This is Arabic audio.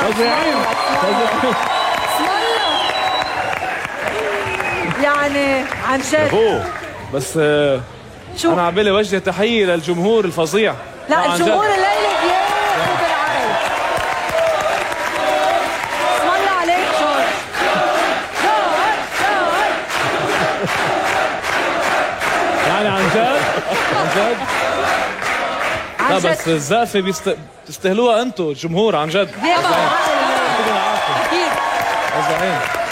فظيعين اسم الله يعني عن جد. بس شو؟ انا عبالي وجه تحيه للجمهور الفظيع. لا الجمهور الليله بياخذ العرض. اسم الله عليك جورج. يعني عن جد عن جد. لا بس الزقفه بتستاهلوها انتم الجمهور عن جد. طبعا اكيد فظيعين.